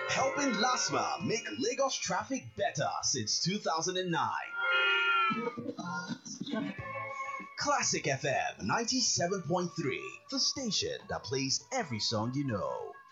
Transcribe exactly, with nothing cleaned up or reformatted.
Helping LASMA make Lagos traffic better since two thousand nine. Classic F M ninety-seven point three, the station that plays every song you know.